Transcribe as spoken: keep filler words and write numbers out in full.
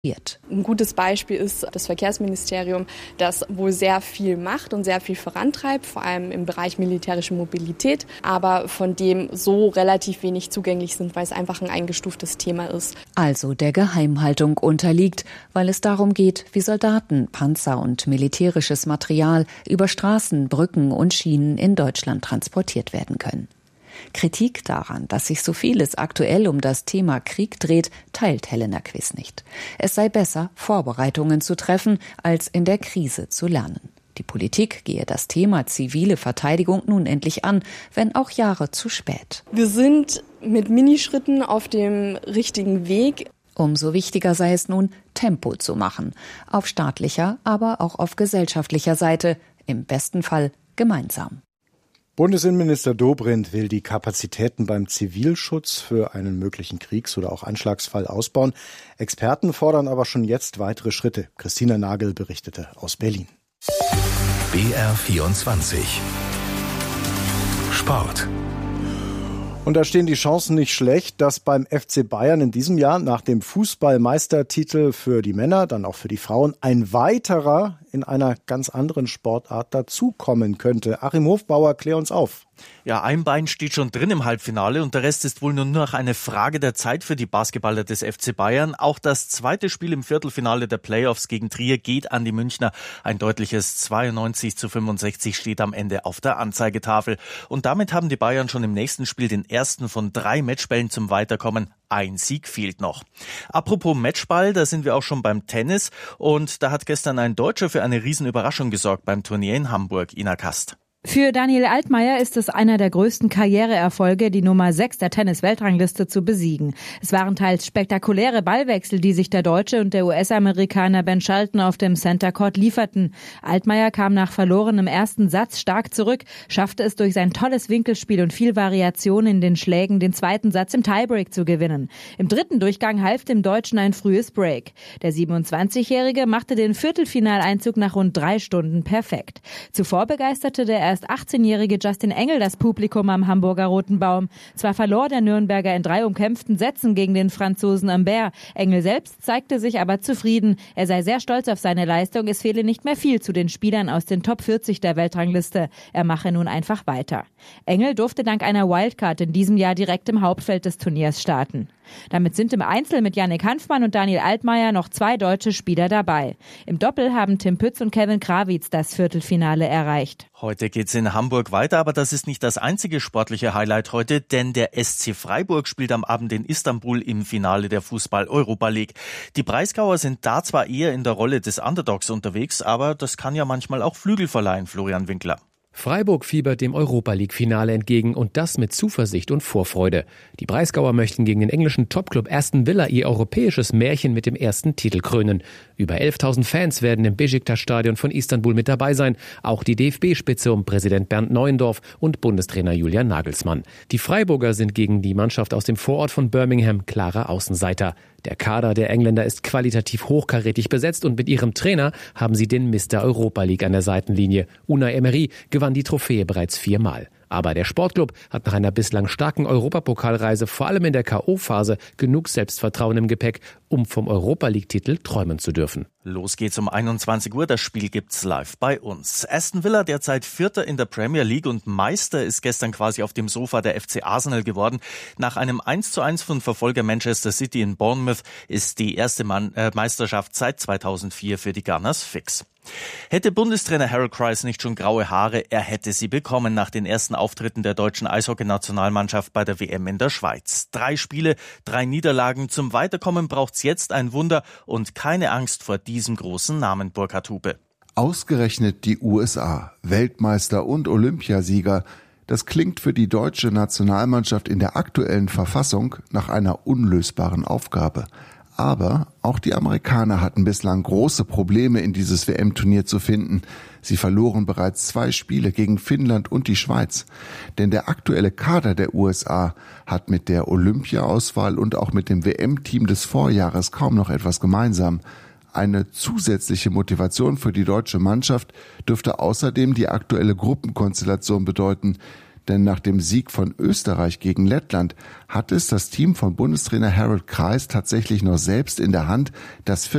Ein gutes Beispiel ist das Verkehrsministerium, das wohl sehr viel macht und sehr viel vorantreibt, vor allem im Bereich militärische Mobilität, aber von dem so relativ wenig zugänglich sind, weil es einfach ein eingestuftes Thema ist. Also der Geheimhaltung unterliegt, weil es darum geht, wie Soldaten, Panzer und militärisches Material über Straßen, Brücken und Schienen in Deutschland transportiert werden können. Kritik daran, dass sich so vieles aktuell um das Thema Krieg dreht, teilt Helena Quiss nicht. Es sei besser, Vorbereitungen zu treffen, als in der Krise zu lernen. Die Politik gehe das Thema zivile Verteidigung nun endlich an, wenn auch Jahre zu spät. Wir sind mit Minischritten auf dem richtigen Weg. Umso wichtiger sei es nun, Tempo zu machen. Auf staatlicher, aber auch auf gesellschaftlicher Seite. Im besten Fall gemeinsam. Bundesinnenminister Dobrindt will die Kapazitäten beim Zivilschutz für einen möglichen Kriegs- oder auch Anschlagsfall ausbauen. Experten fordern aber schon jetzt weitere Schritte. Christina Nagel berichtete aus Berlin. B R vierundzwanzig Sport. Und da stehen die Chancen nicht schlecht, dass beim F C Bayern in diesem Jahr nach dem Fußballmeistertitel für die Männer, dann auch für die Frauen, ein weiterer in einer ganz anderen Sportart dazukommen könnte. Achim Hofbauer, klär uns auf. Ja, ein Bein steht schon drin im Halbfinale und der Rest ist wohl nur noch eine Frage der Zeit für die Basketballer des F C Bayern. Auch das zweite Spiel im Viertelfinale der Playoffs gegen Trier geht an die Münchner. Ein deutliches zweiundneunzig zu fünfundsechzig steht am Ende auf der Anzeigetafel. Und damit haben die Bayern schon im nächsten Spiel den ersten von drei Matchbällen zum Weiterkommen. Ein Sieg fehlt noch. Apropos Matchball, da sind wir auch schon beim Tennis. Und da hat gestern ein Deutscher für eine Riesenüberraschung gesorgt beim Turnier in Hamburg. Ina Kast. Für Daniel Altmaier ist es einer der größten Karriereerfolge, die Nummer sechs der Tennis-Weltrangliste zu besiegen. Es waren teils spektakuläre Ballwechsel, die sich der Deutsche und der U S-Amerikaner Ben Shelton auf dem Center Court lieferten. Altmaier kam nach verlorenem ersten Satz stark zurück, schaffte es durch sein tolles Winkelspiel und viel Variation in den Schlägen, den zweiten Satz im Tiebreak zu gewinnen. Im dritten Durchgang half dem Deutschen ein frühes Break. Der siebenundzwanzigjährige machte den Viertelfinaleinzug nach rund drei Stunden perfekt. Zuvor begeisterte der erst achtzehnjährige Justin Engel das Publikum am Hamburger Roten Baum. Zwar verlor der Nürnberger in drei umkämpften Sätzen gegen den Franzosen Humbert. Engel selbst zeigte sich aber zufrieden. Er sei sehr stolz auf seine Leistung. Es fehle nicht mehr viel zu den Spielern aus den Top vierzig der Weltrangliste. Er mache nun einfach weiter. Engel durfte dank einer Wildcard in diesem Jahr direkt im Hauptfeld des Turniers starten. Damit sind im Einzel mit Yannick Hanfmann und Daniel Altmaier noch zwei deutsche Spieler dabei. Im Doppel haben Tim Pütz und Kevin Krawitz das Viertelfinale erreicht. Heute geht's in Hamburg weiter, aber das ist nicht das einzige sportliche Highlight heute, denn der S C Freiburg spielt am Abend in Istanbul im Finale der Fußball-Europa League. Die Breisgauer sind da zwar eher in der Rolle des Underdogs unterwegs, aber das kann ja manchmal auch Flügel verleihen, Florian Winkler. Freiburg fiebert dem Europa-League-Finale entgegen und das mit Zuversicht und Vorfreude. Die Breisgauer möchten gegen den englischen Topclub Aston Villa ihr europäisches Märchen mit dem ersten Titel krönen. Über elftausend Fans werden im Beşiktaş-Stadion von Istanbul mit dabei sein, auch die D F B-Spitze um Präsident Bernd Neuendorf und Bundestrainer Julian Nagelsmann. Die Freiburger sind gegen die Mannschaft aus dem Vorort von Birmingham klare Außenseiter. Der Kader der Engländer ist qualitativ hochkarätig besetzt und mit ihrem Trainer haben sie den Mister Europa League an der Seitenlinie. Unai Emery gewann die Trophäe bereits viermal. Aber der Sportclub hat nach einer bislang starken Europapokalreise vor allem in der K O-Phase genug Selbstvertrauen im Gepäck, um vom Europa-League-Titel träumen zu dürfen. Los geht's um einundzwanzig Uhr, das Spiel gibt's live bei uns. Aston Villa, derzeit Vierter in der Premier League und Meister, ist gestern quasi auf dem Sofa der F C Arsenal geworden. Nach einem eins zu eins von Verfolger Manchester City in Bournemouth ist die erste Mann, äh, Meisterschaft seit zweitausendvier für die Gunners fix. Hätte Bundestrainer Harold Kreis nicht schon graue Haare, er hätte sie bekommen nach den ersten Auftritten der deutschen Eishockey-Nationalmannschaft bei der W M in der Schweiz. Drei Spiele, drei Niederlagen. Zum Weiterkommen braucht's jetzt ein Wunder und keine Angst vor diesem großen Namen, Burkhard Hupe. Ausgerechnet die U S A, Weltmeister und Olympiasieger. Das klingt für die deutsche Nationalmannschaft in der aktuellen Verfassung nach einer unlösbaren Aufgabe. Aber auch die Amerikaner hatten bislang große Probleme, in dieses W M-Turnier zu finden. Sie verloren bereits zwei Spiele gegen Finnland und die Schweiz. Denn der aktuelle Kader der U S A hat mit der Olympia-Auswahl und auch mit dem W M-Team des Vorjahres kaum noch etwas gemeinsam. Eine zusätzliche Motivation für die deutsche Mannschaft dürfte außerdem die aktuelle Gruppenkonstellation bedeuten. Denn nach dem Sieg von Österreich gegen Lettland hat es das Team von Bundestrainer Harald Kreis tatsächlich noch selbst in der Hand, das Viertel